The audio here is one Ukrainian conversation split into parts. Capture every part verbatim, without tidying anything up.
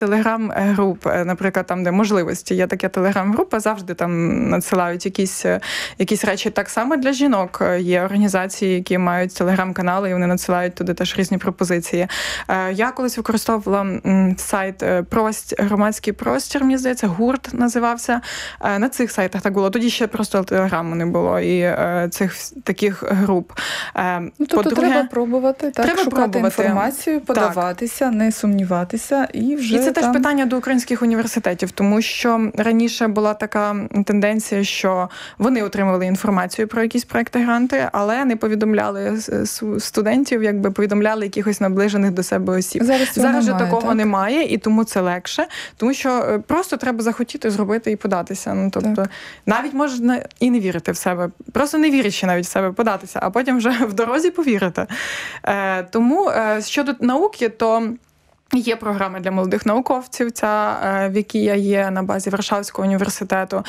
телеграм-груп, наприклад, там, де можливості. Є така телеграм-група, завжди там надсилають якісь, якісь речі. Так само для жінок є організації, які мають телеграм-канали, і вони надсилають туди теж різні пропозиції. Я колись використовувала сайт «Прость», громадський простір, мені здається, гурт називався. На цих сайтах так було. Тоді ще просто телеграму не було і цих таких груп. Ну, тобто треба пробувати, так, треба шукати пробувати. Інформацію, подаватися, так. не сумніватися і вже І це там... теж питання до українських університетів, тому що раніше була така тенденція, що вони отримували інформацію про якісь проекти-гранти, але не повідомляли студентів, якби повідомляли якихось наближених до себе осіб. Зараз, Зараз же немає, такого так? немає, і тому це легше, тому що просто треба захотіти зробити і податися. Ну, тобто, так. навіть можна і не вірити в себе, просто не вірячи навіть в себе податися, а потім вже в дорозі повірити. Е, тому е, щодо науки, то є програми для молодих науковців, ця, в якій я є на базі Варшавського університету.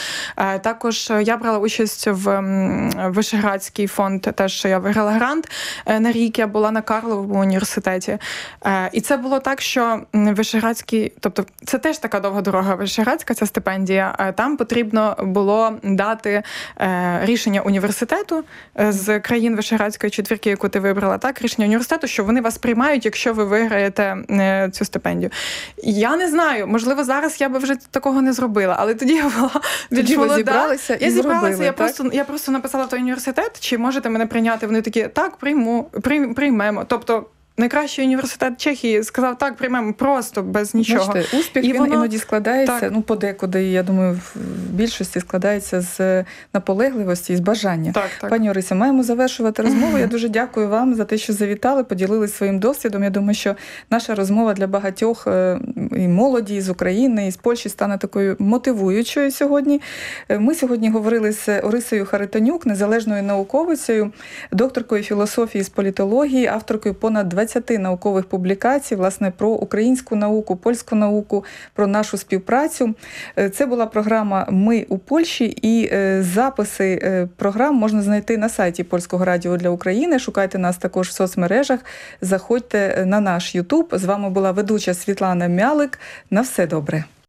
Також я брала участь в Вишеградський фонд, теж я виграла грант на рік, я була на Карловому університеті. І це було так, що Вишеградський, тобто це теж така довга дорога Вишеградська, ця стипендія, там потрібно було дати рішення університету з країн Вишеградської четвірки, яку ти вибрала, так, рішення університету, що вони вас приймають, якщо ви виграєте цю стипендію. Я не знаю, можливо, зараз я би вже такого не зробила, але тоді я була більш тоді молода. Ви зібралися і я зібралася, зробили, я так? просто я просто написала той університет, чи можете мене прийняти? Вони такі: "Так, прийму, прийм, приймемо". Тобто найкращий університет Чехії сказав: "Так, приймемо", просто без нічого. Бачите, успіх, і він воно... іноді складається, так. ну, подекуди, я думаю, в більшості складається з наполегливості і з бажання. Так, так. Пані Орисо, маємо завершувати розмову. Я дуже дякую вам за те, що завітали, поділились своїм досвідом. Я думаю, що наша розмова для багатьох і молоді, і з України, і з Польщі стане такою мотивуючою сьогодні. Ми сьогодні говорили з Орисою Харитонюк, незалежною науковицею, докторкою філософії з політології, авторкою понад двадцяти наукових публікацій, власне, про українську науку, польську науку, про нашу співпрацю. Це була програма «Ми у Польщі», і записи програм можна знайти на сайті Польського радіо для України. Шукайте нас також в соцмережах, заходьте на наш Ютуб. З вами була ведуча Світлана Мялик. На все добре.